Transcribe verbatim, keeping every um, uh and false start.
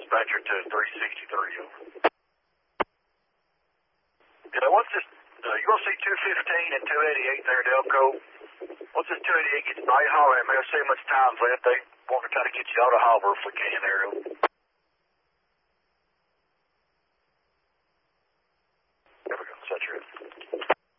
dispatcher to three sixty-three, over. Yeah, what's this, uh, you gonna see two fifteen and two eighty-eight there at Elko? Once this two eighty-eight gets by, holler at me. I'll see how much time's left. They want to try to get you out of Harbor if we can, Ariel.